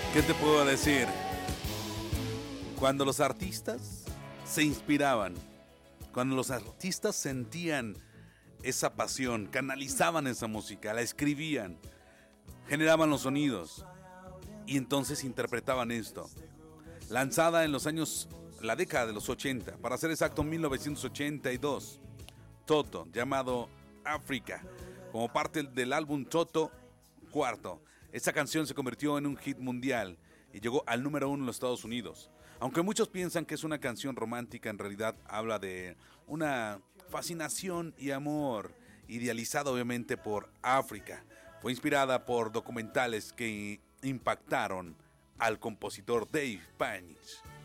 ¿Qué te puedo decir? Cuando los artistas se inspiraban, cuando los artistas sentían esa pasión, canalizaban esa música, la escribían, generaban los sonidos y entonces interpretaban esto. Lanzada en la década de los 80, para ser exacto 1982, Toto, llamado África, como parte del álbum Toto Cuarto. Esta canción se convirtió en un hit mundial y llegó al número 1 en los Estados Unidos. Aunque muchos piensan que es una canción romántica, en realidad habla de una fascinación y amor, idealizada obviamente por África. Fue inspirada por documentales que impactaron al compositor Dave Panis.